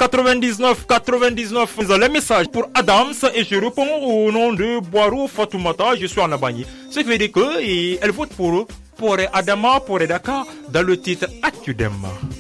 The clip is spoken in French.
99 99. Les messages pour Adams et je réponds au nom de Boiro Fatoumata. Je suis en Abani. Ce qui veut dire que elle vote pour Adama, pour Dakar dans le titre Atudem.